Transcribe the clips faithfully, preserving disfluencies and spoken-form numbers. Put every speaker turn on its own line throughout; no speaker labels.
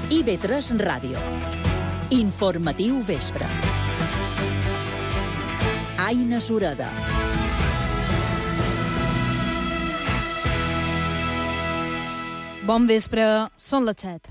I V tres Ràdio. Informatiu vespre. Aina Sureda.
Bon vespre, són les set.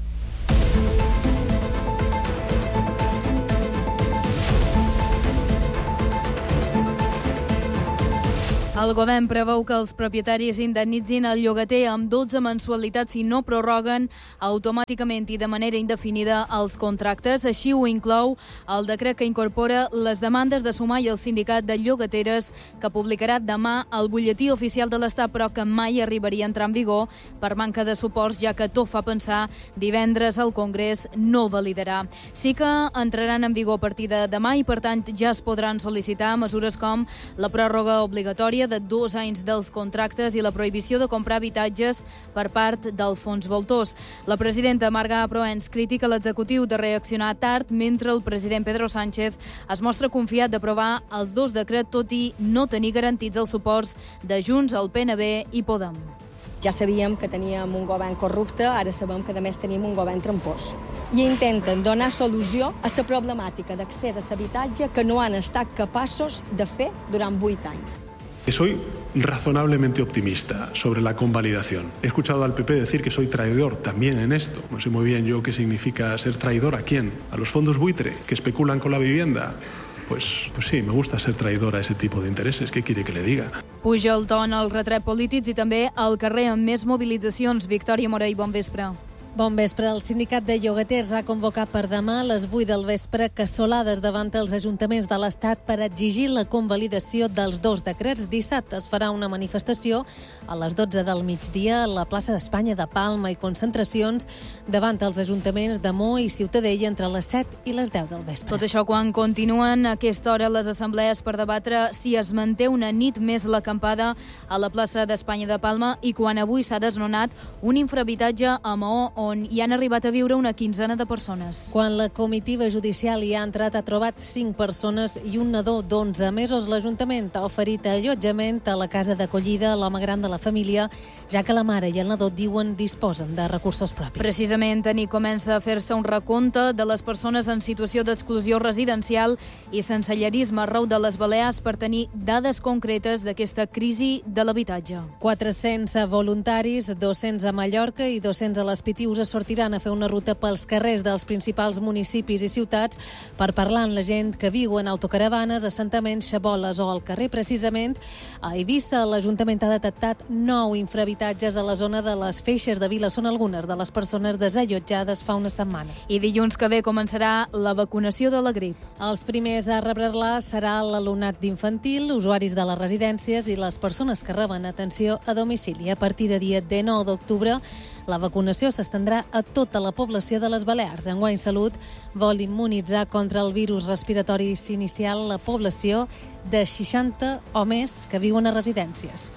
El govern preveu que els propietaris indemnitzin el llogater amb dotze mensualitats si no prorroguen automàticament i de manera indefinida els contractes. Així ho inclou el decret que incorpora les demandes de Sumar i el sindicat de llogateres, que publicarà demà al butlletí oficial de l'Estat, però que mai arribaria a entrar en vigor per manca de suports, ja que tot fa pensar divendres el Congrés no el validarà. Sí que entraran en vigor a partir de demà i, per tant, ja es podran sol·licitar mesures com la pròrroga obligatòria de dos anys dels contractes i la prohibició de comprar habitatges per part del fons voltors. La presidenta Marga Proens critica l'executiu de reaccionar tard, mentre el president Pedro Sánchez es mostra confiat d'aprovar els dos decrets, tot i no tenir garantits els suports de Junts, el P N B i Podem.
Ja sabíem que teníem un govern corrupte, ara sabem que a més tenim un govern trampós. I intenten donar solució a la problemàtica d'accés a l'habitatge que no han estat capaços de fer durant vuit anys.
Soy razonablemente optimista sobre la convalidación. He escuchado al P P decir que soy traidor también en esto. No sé muy bien yo qué significa ser traidor. ¿A quién? ¿A los fondos buitre que especulan con la vivienda? Pues, pues sí, me gusta ser traidor a ese tipo de intereses. ¿Qué quiere que le diga?
Puja el ton al retret polítics i també al carrer amb més mobilitzacions. Victòria Morell, bon vespre.
Bon vespre. El sindicat de llogaters ha convocat per demà a les vuit del vespre cassolades davant els ajuntaments de l'Estat per exigir la convalidació dels dos decrets. Dissabte es farà una manifestació a les dotze del migdia a la plaça d'Espanya de Palma i concentracions davant els ajuntaments de Mo i Ciutadella entre les set i les deu del vespre.
Tot això quan continuen a aquesta hora les assemblees per debatre si es manté una nit més l'acampada a la plaça d'Espanya de Palma i quan avui s'ha desnonat un infrahabitatge a Maó on hi han arribat a viure una quinzena de persones.
Quan la comitiva judicial hi ha entrat, ha trobat cinc persones i un nadó d'onze mesos. L'Ajuntament ha oferit allotjament a la casa d'acollida a l'home gran de la família, ja que la mare i el nadó, diuen, disposen de recursos propis.
Precisament, ahir comença a fer-se un recompte de les persones en situació d'exclusió residencial i sensellerisme arreu de les Balears per tenir dades concretes d'aquesta crisi de l'habitatge.
quatre-cents voluntaris, dos-cents a Mallorca i dos-cents a les Pitius es sortiran a fer una ruta pels carrers dels principals municipis i ciutats per parlar amb la gent que viu en autocaravanes, assentaments, xaboles o al carrer. Precisament, a Eivissa l'Ajuntament ha detectat nou infrahabitatges a la zona de les Feixes de Vila. Són algunes de les persones desallotjades fa una setmana.
I dilluns que ve començarà la vacunació de la grip.
Els primers a rebre-la serà l'alumnat d'infantil, usuaris de les residències i les persones que reben atenció a domicili. A partir de dia dinou d'octubre, la vacunació s'estendrà a tota la població de les Balears. Enguany Salut vol immunitzar contra el virus respiratori inicial la població de seixanta o més que viuen a residències.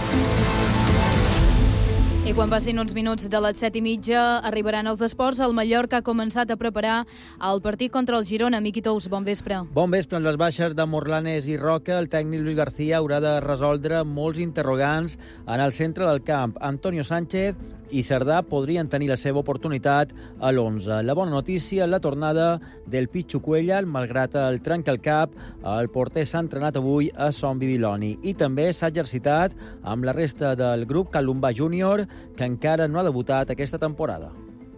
I quan passin uns minuts de les set i mitja arribaran els esports. El Mallorca ha començat a preparar el partit contra el Girona. Miqui Tous, bon vespre.
Bon vespre. Amb les baixes de Morlanes i Roca, el tècnic Luis García haurà de resoldre molts interrogants en el centre del camp. Antonio Sánchez i Cerdà podrien tenir la seva oportunitat a l'onze. La bona notícia, la tornada del Pichu Cuellar, malgrat el trenca al cap, el porter s'ha entrenat avui a Son Bibiloni i també s'ha exercitat amb la resta del grup Calumba Júnior, que encara no ha debutat aquesta temporada.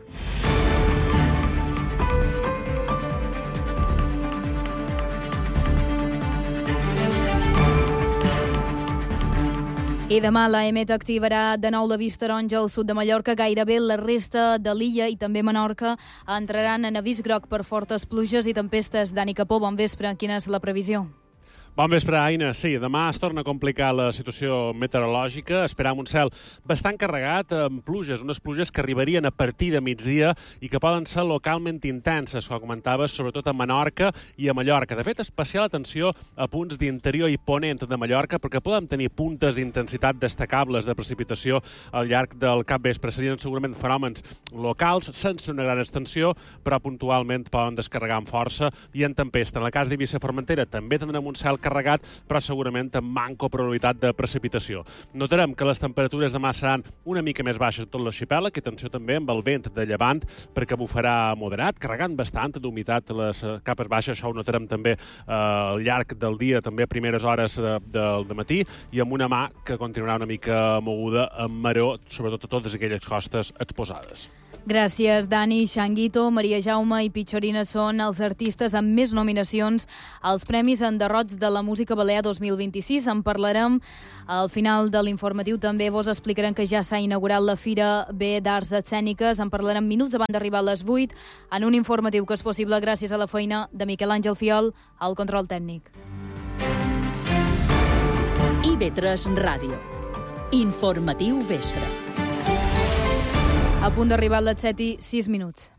I demà la EMET activarà de nou la vista taronja al sud de Mallorca. Gairebé la resta de l'illa i també Menorca entraran en avís groc per fortes pluges i tempestes. Dani Capó, bon vespre. Quina és la previsió?
Bon vespre, Aina. Sí, demà es torna a complicar la situació meteorològica. Esperam un cel bastant carregat amb pluges, unes pluges que arribarien a partir de migdia i que poden ser localment intenses, com comentaves, sobretot a Menorca i a Mallorca. De fet, especial atenció a punts d'interior i ponent de Mallorca, perquè podem tenir puntes d'intensitat destacables de precipitació al llarg del capvespre. Serien segurament fenòmens locals, sense una gran extensió, però puntualment poden descarregar amb força i en tempesta. En el cas d'Eivissa i Formentera també tindrem un cel cel carregat, però segurament amb manco probabilitat de precipitació. Notarem que les temperatures demà seran una mica més baixes a tot l'arxipèlag, i atenció també amb el vent de llevant, perquè bufarà moderat, carregant bastant d'humitat les capes baixes. Això ho notarem també eh, al llarg del dia, també a primeres hores de, del matí, i amb una mà que continuarà una mica moguda amb maró, sobretot a totes aquelles costes exposades.
Gràcies, Dani. Xanguito, Maria Jaume i Pitxorina són els artistes amb més nominacions als Premis Enderrots de la Música Balear dos mil vint-i-sis. En parlarem al final de l'informatiu. També vos explicarem que ja s'ha inaugurat la Fira B d'Arts Escèniques. En parlarem minuts abans d'arribar a les vuit en un informatiu que és possible gràcies a la feina de Miquel Àngel Fiol al control tècnic.
I V tres Ràdio. Informatiu vespre.
A punt d'arribar a les set i sis minuts.